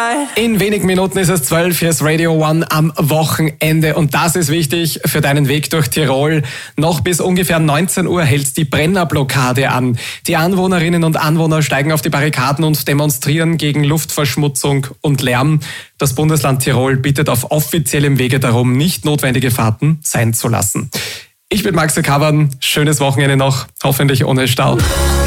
sein. In wenigen Minuten ist es 12, hier ist Radio One am Wochenende und das ist wichtig für deinen Weg durch Tirol. Noch bis ungefähr 19 Uhr hält die Brennerblockade an. Die Anwohnerinnen und Anwohner steigen auf die Barrikaden und demonstrieren gegen Luftverschmutzung und Lärm. Das Bundesland Tirol bittet auf offiziellem Wege darum, nicht notwendige Fahrten sein zu lassen. Ich bin Maxi Kavan, schönes Wochenende noch, hoffentlich ohne Stau.